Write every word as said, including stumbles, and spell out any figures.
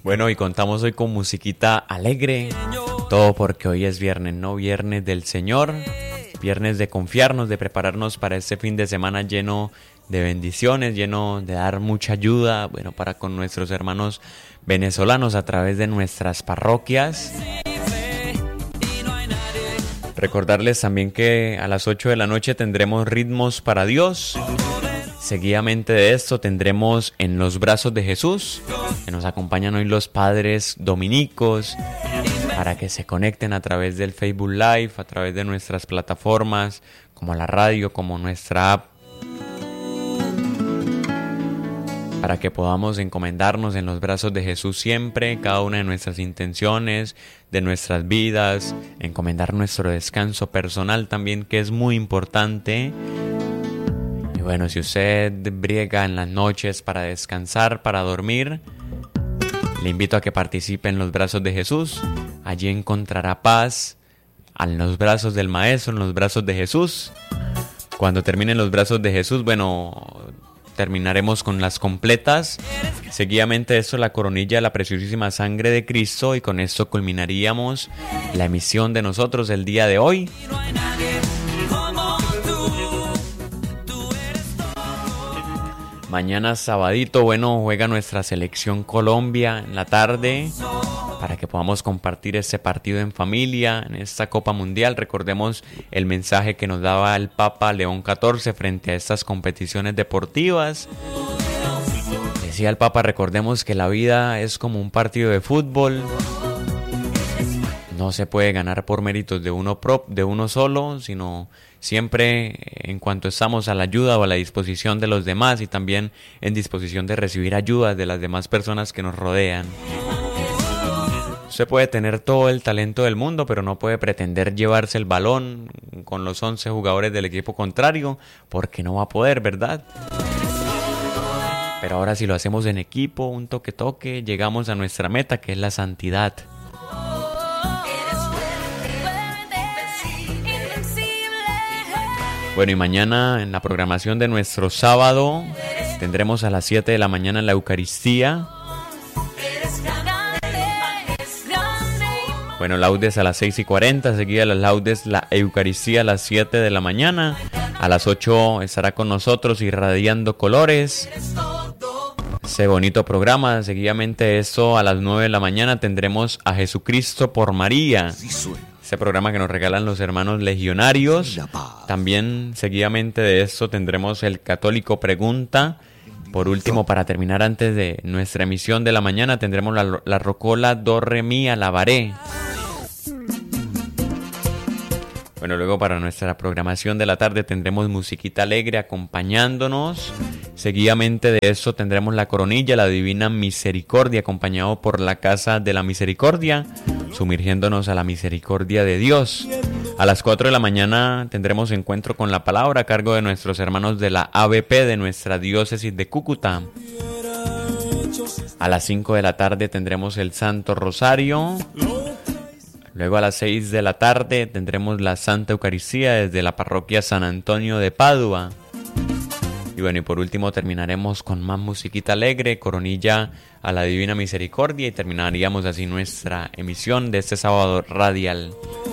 Bueno, y contamos hoy con musiquita alegre, todo porque hoy es viernes, ¿no? Viernes del Señor, viernes de confiarnos, de prepararnos para este fin de semana lleno de bendiciones, lleno de dar mucha ayuda, bueno, para con nuestros hermanos venezolanos a través de nuestras parroquias. Recordarles también que a las ocho de la noche tendremos Ritmos para Dios. Seguidamente de esto tendremos En los Brazos de Jesús, que nos acompañan hoy los padres dominicos, para que se conecten a través del Facebook Live, a través de nuestras plataformas, como la radio, como nuestra app, para que podamos encomendarnos en los brazos de Jesús siempre, cada una de nuestras intenciones, de nuestras vidas, encomendar nuestro descanso personal también, que es muy importante. Y bueno, si usted briega en las noches para descansar, para dormir, le invito a que participe en los brazos de Jesús. Allí encontrará paz, en los brazos del Maestro, en los brazos de Jesús. Cuando terminen los brazos de Jesús, bueno, terminaremos con las completas. Seguidamente esto, la coronilla de la preciosísima sangre de Cristo, y con esto culminaríamos la emisión de nosotros el día de hoy. Mañana sabadito, bueno, juega nuestra selección Colombia en la tarde, para que podamos compartir este partido en familia, en esta Copa Mundial. Recordemos el mensaje que nos daba el Papa León catorce frente a estas competiciones deportivas. Decía el Papa, recordemos que la vida es como un partido de fútbol. No se puede ganar por méritos de uno, prop, de uno solo, sino siempre en cuanto estamos a la ayuda o a la disposición de los demás, y también en disposición de recibir ayuda de las demás personas que nos rodean. Usted puede tener todo el talento del mundo, pero no puede pretender llevarse el balón con los once jugadores del equipo contrario, porque no va a poder, ¿verdad? Pero ahora si lo hacemos en equipo, un toque-toque, llegamos a nuestra meta, que es la santidad. Bueno, y mañana en la programación de nuestro sábado tendremos a las siete de la mañana la Eucaristía. Bueno, laudes a las seis y cuarenta, seguida las laudes, la Eucaristía a las siete de la mañana. A las ocho estará con nosotros irradiando colores. Ese bonito programa. Seguidamente esto, a las nueve de la mañana tendremos a Jesucristo por María. Ese programa que nos regalan los hermanos legionarios. También seguidamente de esto tendremos el Católico Pregunta. Por último, para terminar antes de nuestra emisión de la mañana, tendremos la, la rocola Do Re Mi Alabaré. Bueno, luego para nuestra programación de la tarde tendremos musiquita alegre acompañándonos. Seguidamente de eso tendremos la coronilla, la Divina Misericordia, acompañado por la Casa de la Misericordia, sumergiéndonos a la misericordia de Dios. A las cuatro de la mañana tendremos encuentro con la palabra a cargo de nuestros hermanos de la A B P de nuestra diócesis de Cúcuta. A las cinco de la tarde tendremos el Santo Rosario. Luego a las seis de la tarde tendremos la Santa Eucaristía desde la parroquia San Antonio de Padua. Y bueno, y por último terminaremos con más musiquita alegre, coronilla a la Divina Misericordia, y terminaríamos así nuestra emisión de este sábado radial.